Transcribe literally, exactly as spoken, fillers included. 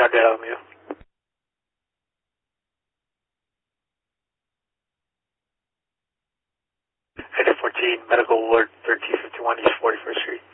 Roger, Avenue. Item fourteen, Medical Ward, thirteen fifty-one East forty-first Street.